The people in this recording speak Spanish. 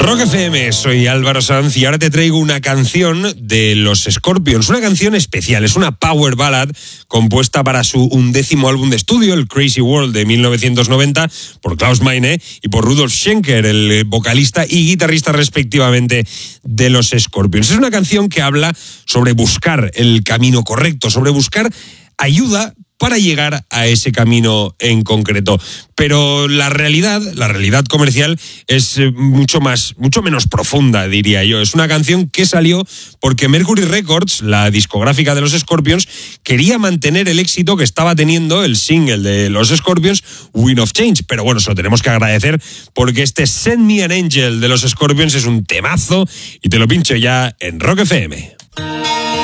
Rock FM, soy Álvaro Sanz y ahora te traigo una canción de los Scorpions, una canción especial, es una power ballad compuesta para su 11º álbum de estudio, el Crazy World de 1990, por Klaus Meine y por Rudolf Schenker, el vocalista y guitarrista respectivamente de los Scorpions. Es una canción que habla sobre buscar el camino correcto, sobre buscar ayuda para llegar a ese camino en concreto. Pero la realidad comercial es mucho menos profunda, diría yo. Es una canción que salió porque Mercury Records, la discográfica de los Scorpions, quería mantener el éxito que estaba teniendo el single de los Scorpions, Wind of Change. Pero bueno, se lo tenemos que agradecer porque este Send Me an Angel de los Scorpions es un temazo y te lo pincho ya en Rock FM.